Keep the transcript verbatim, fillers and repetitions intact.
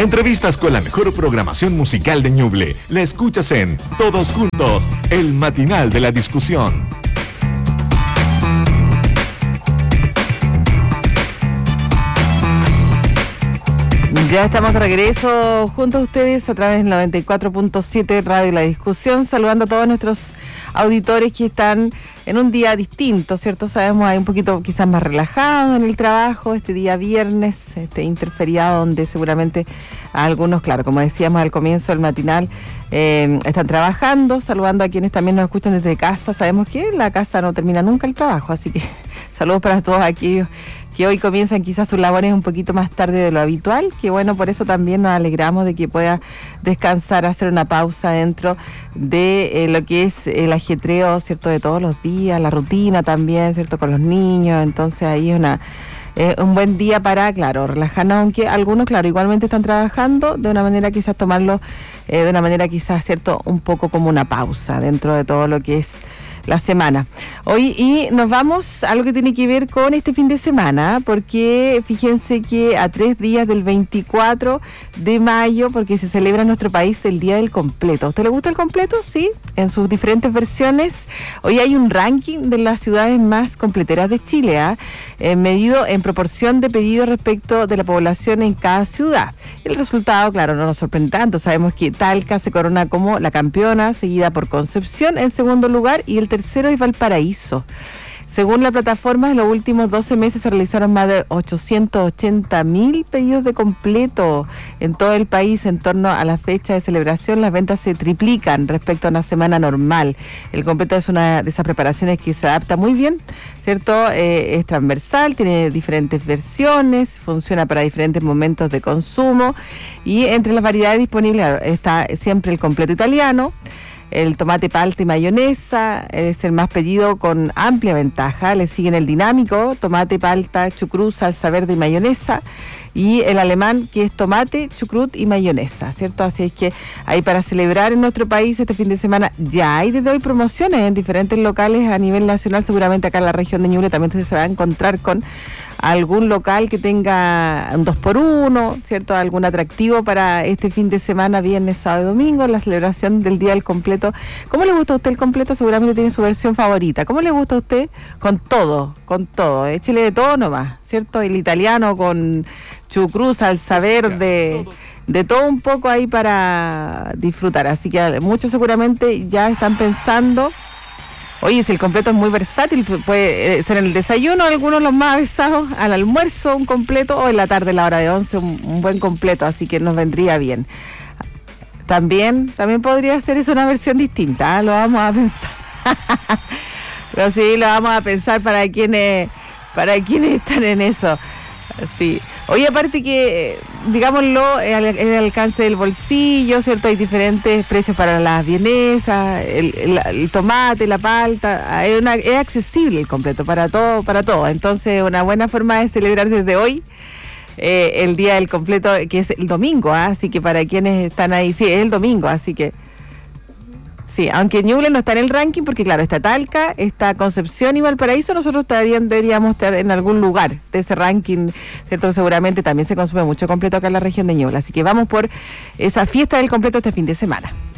Entrevistas con la mejor programación musical de Ñuble. La escuchas en Todos Juntos, el matinal de la discusión. Ya estamos de regreso junto a ustedes a través del noventa y cuatro punto siete Radio La Discusión, saludando a todos nuestros auditores que están en un día distinto, ¿cierto? Sabemos, hay un poquito quizás más relajado en el trabajo, este día viernes, este interferiado donde seguramente algunos, claro, como decíamos al comienzo del matinal, eh, están trabajando, saludando a quienes también nos escuchan desde casa. Sabemos que en la casa no termina nunca el trabajo, así que saludos para todos aquellos que hoy comienzan quizás sus labores un poquito más tarde de lo habitual, que bueno, por eso también nos alegramos de que pueda descansar, hacer una pausa dentro de eh, lo que es el ajetreo, ¿cierto?, de todos los días, la rutina también, ¿cierto?, con los niños. Entonces ahí es una eh, un buen día para, claro, relajarnos, aunque algunos, claro, igualmente están trabajando de una manera quizás tomarlo eh, de una manera quizás, ¿cierto?, un poco como una pausa dentro de todo lo que es la semana. Hoy y nos vamos a algo que tiene que ver con este fin de semana, porque fíjense que a tres días del veinticuatro de mayo, porque se celebra en nuestro país el Día del Completo. ¿A usted le gusta el completo? Sí, en sus diferentes versiones. Hoy hay un ranking de las ciudades más completeras de Chile, ¿eh? Eh, medido en proporción de pedidos respecto de la población en cada ciudad. El resultado, claro, no nos sorprende tanto. Sabemos que Talca se corona como la campeona, seguida por Concepción en segundo lugar, y el tercero es Valparaíso. Según la plataforma, en los últimos doce meses se realizaron más de ochocientos ochenta mil pedidos de completo en todo el país. En torno a la fecha de celebración, las ventas se triplican respecto a una semana normal. El completo es una de esas preparaciones que se adapta muy bien, ¿cierto? Eh, es transversal, tiene diferentes versiones, funciona para diferentes momentos de consumo, y entre las variedades disponibles está siempre el completo italiano. El tomate, palta y mayonesa es el más pedido con amplia ventaja. Le siguen el dinámico, tomate, palta, chucrut, salsa verde y mayonesa. Y el alemán, que es tomate, chucrut y mayonesa, ¿cierto? Así es que ahí para celebrar en nuestro país este fin de semana ya hay desde hoy promociones en diferentes locales a nivel nacional. Seguramente acá en la región de Ñuble también se va a encontrar con algún local que tenga un dos por uno, ¿cierto? Algún atractivo para este fin de semana, viernes, sábado y domingo, la celebración del Día del Completo. ¿Cómo le gusta a usted el completo? Seguramente tiene su versión favorita. ¿Cómo le gusta a usted? Con todo, con todo. Échele de todo nomás, ¿cierto? El italiano con chucrut, salsa verde, de todo un poco ahí para disfrutar. Así que muchos seguramente ya están pensando. Oye, si el completo es muy versátil, puede ser en el desayuno, algunos los más avisados, al almuerzo un completo, o en la tarde, a la hora de once, un, un buen completo, así que nos vendría bien. También, también podría ser eso una versión distinta, ¿eh? Lo vamos a pensar. Pero sí, lo vamos a pensar para quienes, para quienes están en eso. Sí. Oye, aparte que, digámoslo, es el alcance del bolsillo, ¿cierto? Hay diferentes precios para las vienesas, el, el, el tomate, la palta, es, una, es accesible el completo para todo, para todo. Entonces, una buena forma de celebrar desde hoy eh, el Día del Completo, que es el domingo, ¿eh? Así que para quienes están ahí, sí, es el domingo, así que sí, aunque Ñuble no está en el ranking, porque claro, está Talca, está Concepción y Valparaíso, nosotros todavía deberíamos estar en algún lugar de ese ranking, ¿cierto? Seguramente también se consume mucho completo acá en la región de Ñuble, así que vamos por esa fiesta del completo este fin de semana.